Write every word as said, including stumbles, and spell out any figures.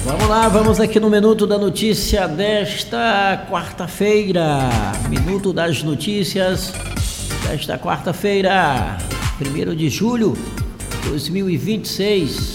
Vamos lá, vamos aqui no Minuto da Notícia desta quarta-feira. Minuto das Notícias desta quarta-feira, primeiro de julho de dois mil e vinte e seis.